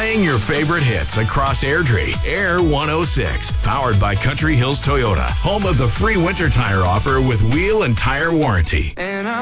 Playing your favorite hits across Airdrie. Air 106. Powered by Country Hills Toyota. Home of the free winter tire offer with wheel and tire warranty. And